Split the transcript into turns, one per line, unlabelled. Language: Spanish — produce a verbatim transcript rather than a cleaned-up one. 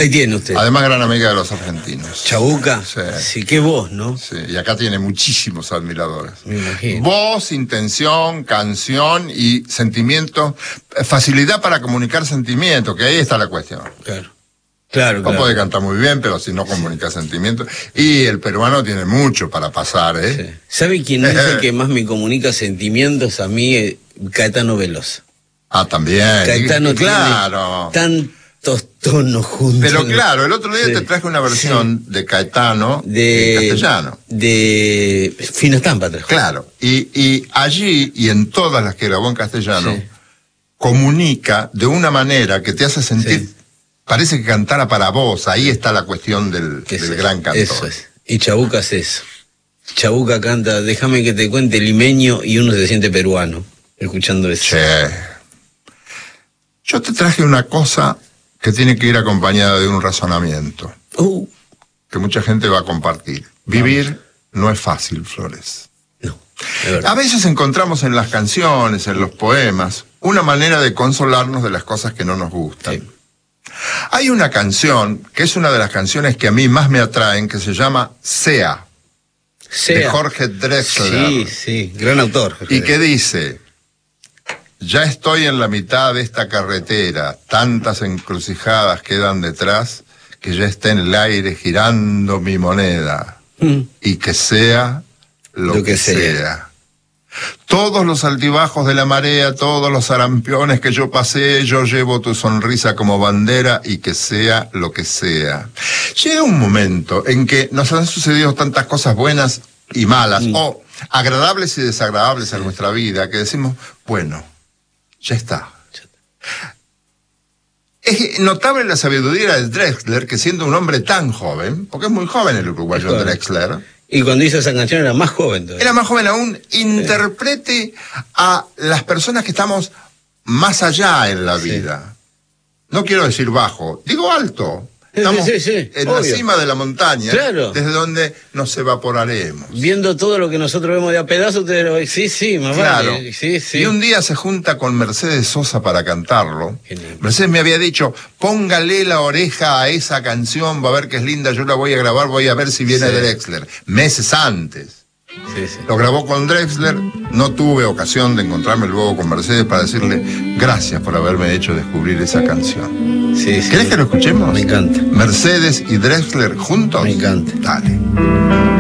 Ahí tiene usted.
Además, gran amiga de los argentinos.
Chabuca.
Sí.
Sí, qué voz, ¿no?
Sí, y acá tiene muchísimos admiradores.
Me imagino.
Voz, intención, canción y sentimiento. Facilidad para comunicar sentimientos, que ahí está la cuestión.
Claro. Claro,
Vos
claro.
podés cantar muy bien, pero si no comunicas sentimientos. Y el peruano tiene mucho para pasar, ¿eh?
Sí. ¿Sabe quién es el que más me comunica sentimientos a mí? Eh, Caetano Veloso.
Ah, también.
Caetano
claro.
tiene tantos tonos juntos.
Pero claro, el otro día
Sí.
te traje una versión sí. de Caetano
de,
en castellano.
De Fina Estampa trajo.
Claro. Y, y allí, y en todas las que grabó en castellano,
Sí.
comunica de una manera que te hace sentir...
Sí.
Parece que cantara para vos, ahí está la cuestión del, del
es,
gran cantor.
Eso es. Y Chabuca es eso. Chabuca canta, déjame que te cuente limeño y uno se siente peruano, escuchando eso.
Che. Yo te traje una cosa que tiene que ir acompañada de un razonamiento.
Uh.
Que mucha gente va a compartir. Vivir no es fácil, Flores.
No, es verdad.
A veces encontramos en las canciones, en los poemas, una manera de consolarnos de las cosas que no nos gustan.
Sí.
Hay una canción, que es una de las canciones que a mí más me atraen, que se llama Sea,
Sea.
de Jorge Drexler.
Sí, sí, gran autor. Jorge
Y que dice, ya estoy en la mitad de esta carretera, tantas encrucijadas quedan detrás, que ya está en el aire girando mi moneda,
mm.
y que sea lo,
lo que,
que sea. sea. Todos los altibajos de la marea, todos los arampiones que yo pasé, yo llevo tu sonrisa como bandera y que sea lo que sea. Llega un momento en que nos han sucedido tantas cosas buenas y malas, mm. o agradables y desagradables sí. en nuestra vida, que decimos, bueno, ya está. Es notable la sabiduría de Drexler, que siendo un hombre tan joven, porque es muy joven el uruguayo es Drexler,
y cuando hizo esa canción era más joven todavía.
Era más joven aún, interprete a las personas que estamos más allá en la vida. Sí. No quiero decir bajo, digo alto. Estamos
sí, sí, sí,
en
obvio.
la cima de la montaña,
claro.
desde donde nos evaporaremos.
Viendo todo lo que nosotros vemos de a pedazos, te... sí, sí, más
claro.
vale. Sí, sí.
Y un día se junta con Mercedes Sosa para cantarlo. Genial. Mercedes me había dicho, póngale la oreja a esa canción, va a ver que es linda, yo la voy a grabar, voy a ver si viene sí. Drexler. Meses antes.
Sí, sí.
Lo grabó con Drexler, no tuve ocasión de encontrarme luego con Mercedes para decirle gracias por haberme hecho descubrir esa canción.
Sí, sí.
¿Querés que lo escuchemos?
Me encanta.
Mercedes y Drexler juntos.
Me encanta.
Dale.